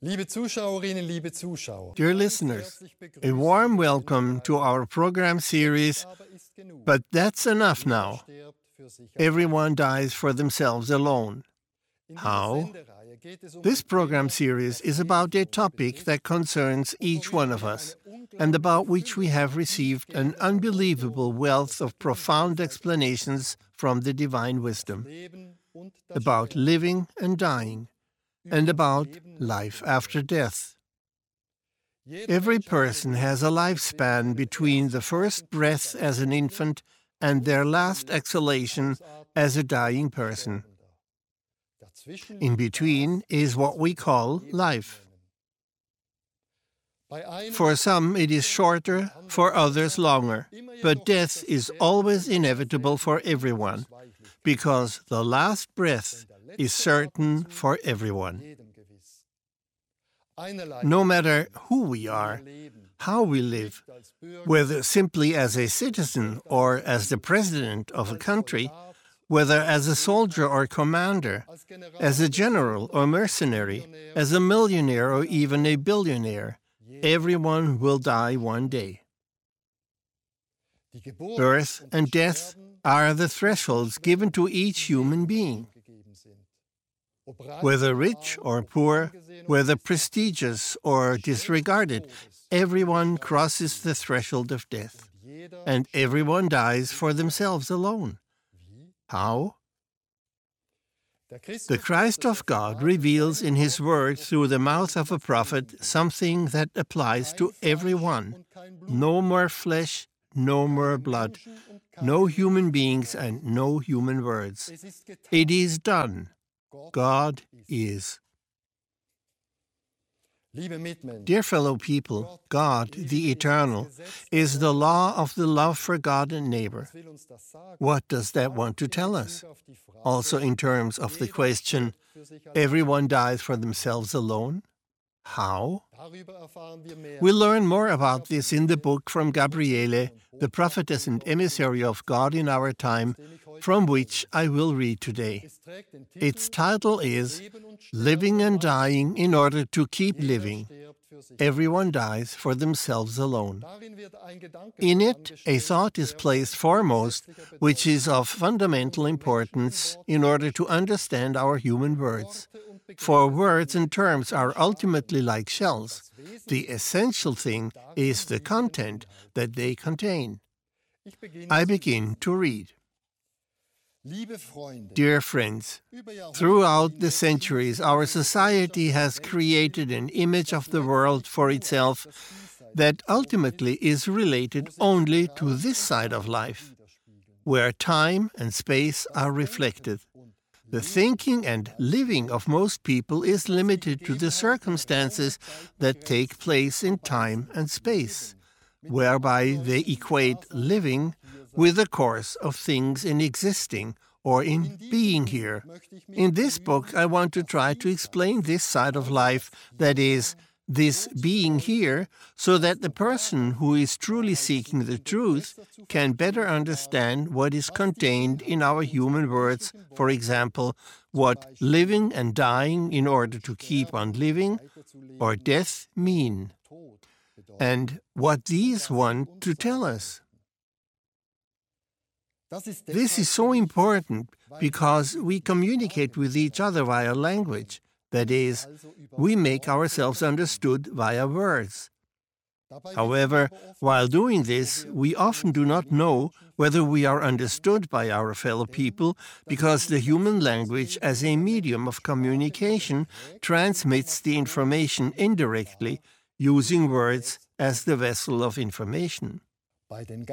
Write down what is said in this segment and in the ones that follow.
Liebe Zuschauerinnen, liebe Zuschauer. Dear listeners, a warm welcome to our program series, But That's Enough Now. Everyone dies for themselves alone. How? This program series is about a topic that concerns each one of us, and about which we have received an unbelievable wealth of profound explanations from the divine wisdom, about living and dying, and about life after death. Every person has a lifespan between the first breath as an infant and their last exhalation as a dying person. In between is what we call life. For some it is shorter, for others longer, but death is always inevitable for everyone, because the last breath is certain for everyone. No matter who we are, how we live, whether simply as a citizen or as the president of a country, whether as a soldier or commander, as a general or mercenary, as a millionaire or even a billionaire, everyone will die one day. Birth and death are the thresholds given to each human being. Whether rich or poor, whether prestigious or disregarded, everyone crosses the threshold of death, and everyone dies for themselves alone. How? The Christ of God reveals in His Word through the mouth of a prophet something that applies to everyone. No more flesh, no more blood, no human beings and no human words. It is done. God is. Dear fellow people, God, the Eternal, is the law of the love for God and neighbor. What does that want to tell us? Also in terms of the question, everyone dies for themselves alone? How? We'll learn more about this in the book from Gabriele, the prophetess and emissary of God in our time, from which I will read today. Its title is Living and Dying in Order to Keep Living. Everyone dies for themselves alone. In it, a thought is placed foremost, which is of fundamental importance in order to understand our human words. For words and terms are ultimately like shells. The essential thing is the content that they contain. I begin to read. Dear friends, throughout the centuries, our society has created an image of the world for itself that ultimately is related only to this side of life, where time and space are reflected. The thinking and living of most people is limited to the circumstances that take place in time and space, whereby they equate living with the course of things in existing or in being here. In this book, I want to try to explain this side of life, that is, this being here, so that the person who is truly seeking the truth can better understand what is contained in our human words, for example, what living and dying in order to keep on living, or death mean, and what these want to tell us. This is so important because we communicate with each other via language. That is, we make ourselves understood via words. However, while doing this, we often do not know whether we are understood by our fellow people, because the human language as a medium of communication transmits the information indirectly, using words as the vessel of information. With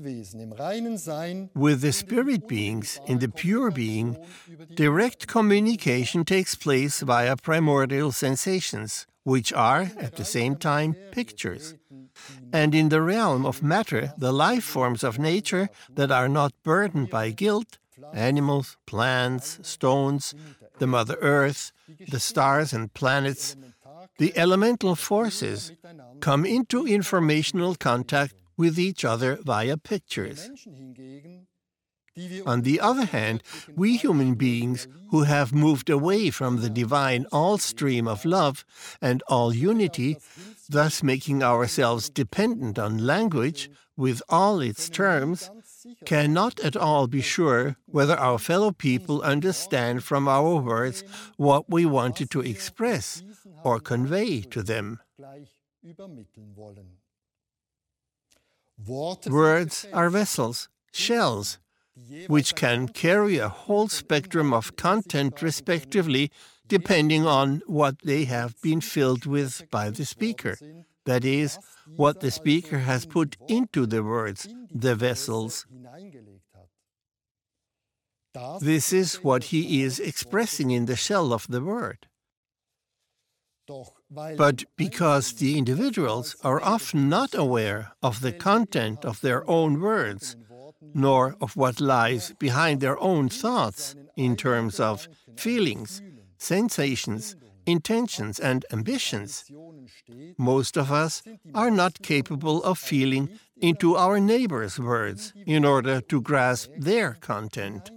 the spirit beings in the pure being, direct communication takes place via primordial sensations, which are, at the same time, pictures. And in the realm of matter, the life forms of nature that are not burdened by guilt, animals, plants, stones, the Mother Earth, the stars and planets, the elemental forces, come into informational contact with each other via pictures. On the other hand, we human beings who have moved away from the divine all-stream of love and all unity, thus making ourselves dependent on language with all its terms, cannot at all be sure whether our fellow people understand from our words what we wanted to express or convey to them. Words are vessels, shells, which can carry a whole spectrum of content respectively, depending on what they have been filled with by the speaker. That is, what the speaker has put into the words, the vessels. This is what he is expressing in the shell of the word. But because the individuals are often not aware of the content of their own words, nor of what lies behind their own thoughts in terms of feelings, sensations, intentions, and ambitions, most of us are not capable of feeling into our neighbor's words in order to grasp their content.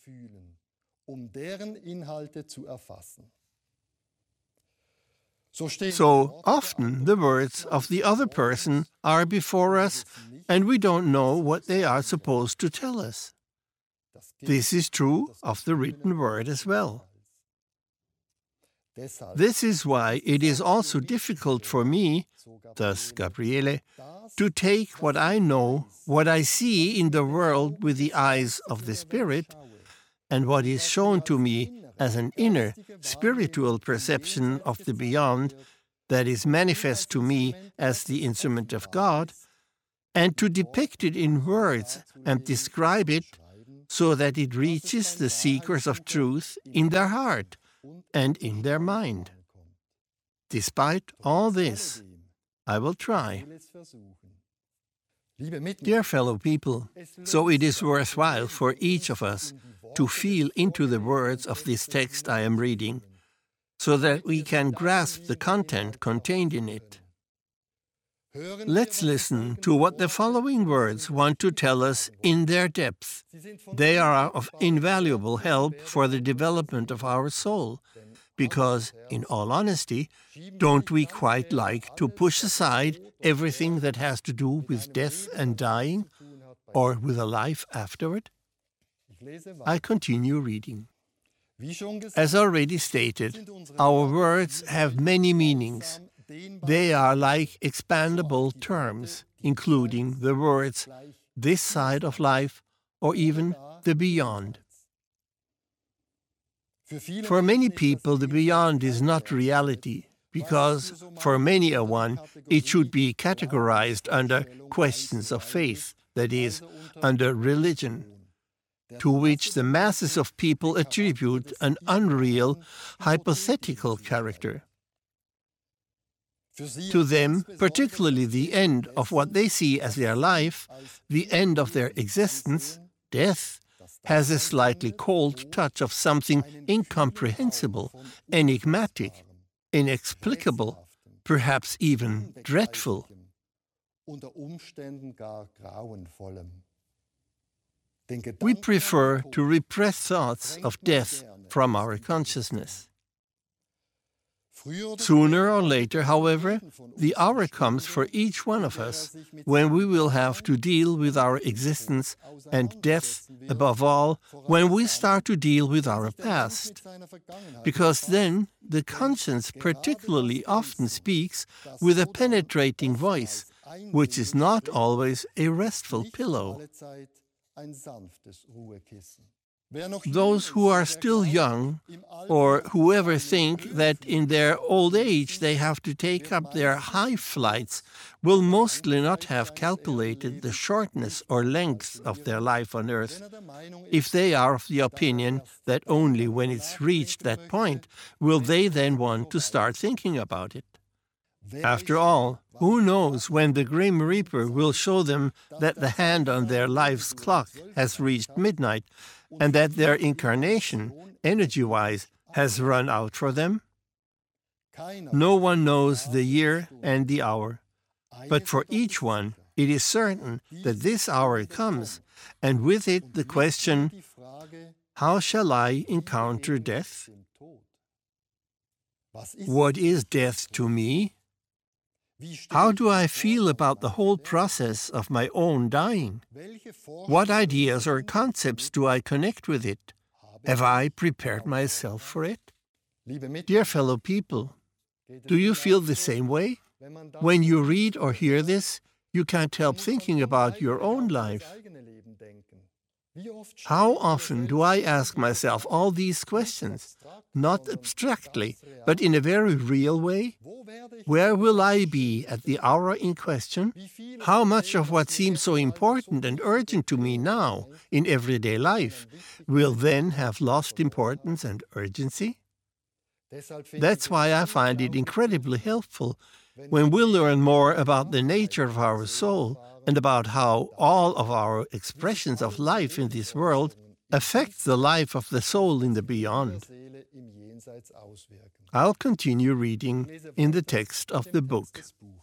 So often the words of the other person are before us, and we don't know what they are supposed to tell us. This is true of the written word as well. This is why it is also difficult for me, thus Gabriele, to take what I know, what I see in the world with the eyes of the Spirit, and what is shown to me as an inner, spiritual perception of the beyond that is manifest to me as the instrument of God, and to depict it in words and describe it so that it reaches the seekers of truth in their heart and in their mind. Despite all this, I will try. Dear fellow people, so it is worthwhile for each of us to feel into the words of this text I am reading, so that we can grasp the content contained in it. Let's listen to what the following words want to tell us in their depth. They are of invaluable help for the development of our soul, because, in all honesty, don't we quite like to push aside everything that has to do with death and dying, or with a life afterward? I continue reading. As already stated, our words have many meanings. They are like expandable terms, including the words this side of life or even the beyond. For many people, the beyond is not reality, because for many a one, it should be categorized under questions of faith, that is, under religion, to which the masses of people attribute an unreal, hypothetical character. To them, particularly the end of what they see as their life, the end of their existence, death, has a slightly cold touch of something incomprehensible, enigmatic, inexplicable, perhaps even dreadful. We prefer to repress thoughts of death from our consciousness. Sooner or later, however, the hour comes for each one of us when we will have to deal with our existence and death, above all, when we start to deal with our past. Because then the conscience particularly often speaks with a penetrating voice, which is not always a restful pillow. Those who are still young, or whoever think that in their old age they have to take up their high flights, will mostly not have calculated the shortness or length of their life on earth, if they are of the opinion that only when it's reached that point will they then want to start thinking about it. After all, who knows when the grim reaper will show them that the hand on their life's clock has reached midnight, and that their incarnation, energy-wise, has run out for them? No one knows the year and the hour, but for each one, It is certain that this hour comes, and with it the question, how shall I encounter death? What is death to me? How do I feel about the whole process of my own dying? What ideas or concepts do I connect with it? Have I prepared myself for it? Dear fellow people, do you feel the same way? When you read or hear this, you can't help thinking about your own life. How often do I ask myself all these questions, not abstractly, but in a very real way? Where will I be at the hour in question? How much of what seems so important and urgent to me now in everyday life will then have lost importance and urgency? That's why I find it incredibly helpful when we learn more about the nature of our soul and about how all of our expressions of life in this world affect the life of the soul in the beyond. I'll continue reading in the text of the book.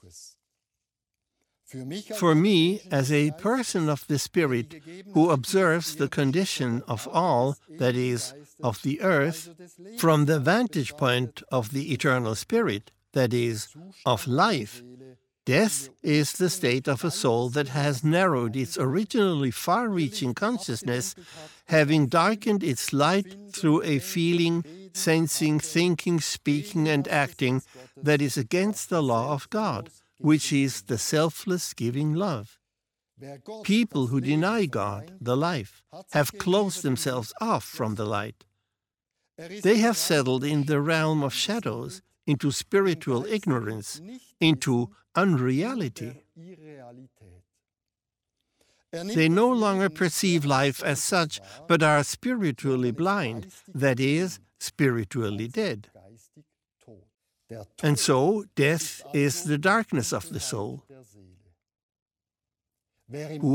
For me, as a person of the Spirit who observes the condition of all, that is, of the earth, from the vantage point of the eternal Spirit, that is, of life, death is the state of a soul that has narrowed its originally far-reaching consciousness, having darkened its light through a feeling, sensing, thinking, speaking, and acting that is against the law of God, which is the selfless giving love. People who deny God, the life, have closed themselves off from the light. They have settled in the realm of shadows, into spiritual ignorance, into unreality. They no longer perceive life as such, but are spiritually blind, that is, spiritually dead. And so, death is the darkness of the soul.